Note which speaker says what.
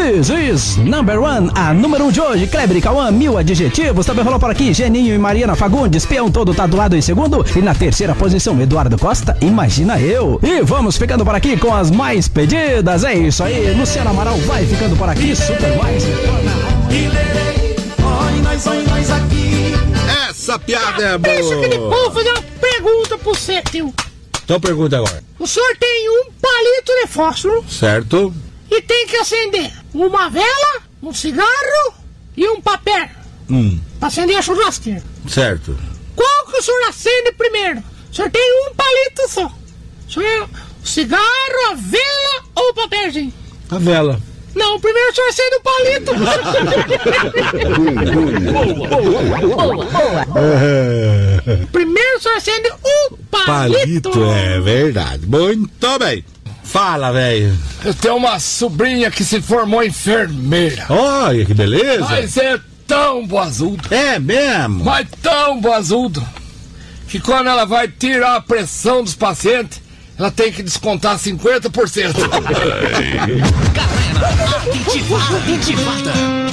Speaker 1: This is number one, a número 1 de hoje, Kleber e Cauã, 1000 adjetivos. Também rolou por aqui, Geninho e Mariana Fagundes, peão todo tatuado em segundo. E na terceira posição, Eduardo Costa, imagina eu. E vamos ficando por aqui com as mais pedidas. É isso aí, Luciano Amaral vai ficando por aqui, Super Mais.
Speaker 2: Nós aqui. Essa piada é boa.
Speaker 3: Deixa aquele povo fazer uma pergunta pro você, tio.
Speaker 2: Então pergunta agora.
Speaker 3: O senhor tem um palito de fósforo.
Speaker 2: Certo.
Speaker 3: E tem que acender uma vela, um cigarro e um papel. Pra acender a churrasqueira.
Speaker 2: Certo.
Speaker 3: Qual que o senhor acende primeiro? O senhor tem um palito só. O senhor, o cigarro, a vela ou o papelzinho?
Speaker 2: A vela.
Speaker 3: Não, primeiro o senhor acende o palito. Primeiro o senhor acende o palito.
Speaker 2: Palito, é verdade. Muito bem. Fala, velho.
Speaker 4: Eu tenho uma sobrinha que se formou enfermeira.
Speaker 2: Olha, que beleza.
Speaker 4: Mas é tão boazudo.
Speaker 2: É mesmo?
Speaker 4: Mas tão boazudo. Que quando ela vai tirar a pressão dos pacientes, ela tem que descontar 50%.
Speaker 5: Galera, ativada.